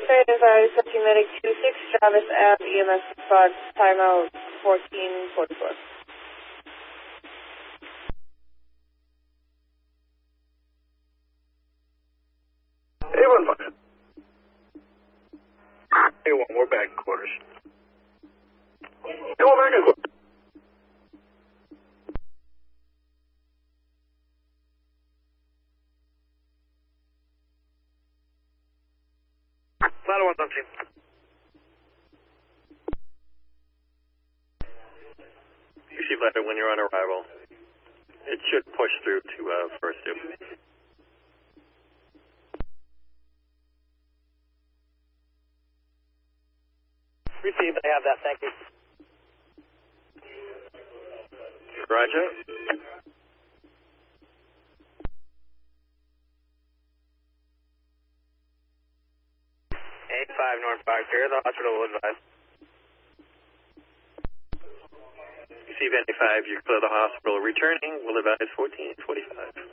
Advised, Safety Medic 26, Travis Ave, EMS response, timeout 14:44. A1, A1, we're back in quarters. A1, back in quarters. Ladder 1's empty. You see ladder when you're on arrival. It should push through to first dip. Received, I have that, thank you. Roger. 85 northbound, clear the hospital will advise. Receive 95, you clear the hospital. Returning, will advise 14:45.